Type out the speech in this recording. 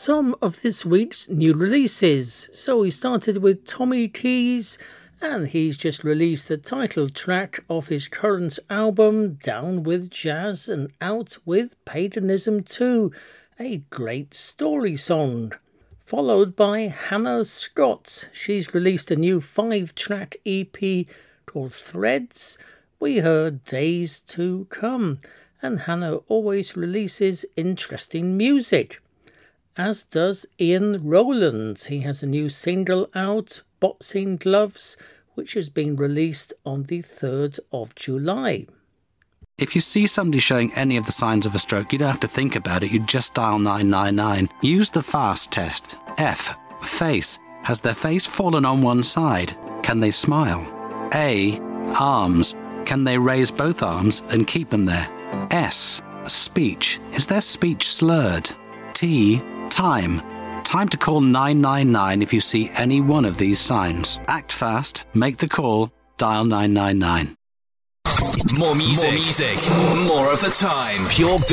some of this week's new releases. So we started with Tommy Keys, and he's just released the title track of his current album, Down with Jazz and Out with Paganism 2, a great story song. Followed by Hannah Scott. She's released a new 5-track EP called Threads. We heard Days to Come, and Hannah always releases interesting music, as does Ian Rowland. He has a new single out, Boxing Gloves, which has been released on the 3rd of July. If you see somebody showing any of the signs of a stroke, you don't have to think about it, you just dial 999. Use the FAST test. F. Face. Has their face fallen on one side? Can they smile? A. Arms. Can they raise both arms and keep them there? S. Speech. Is their speech slurred? T. Time. Time to call 999 if you see any one of these signs. Act fast, make the call, dial 999. More music, more of the time. Pure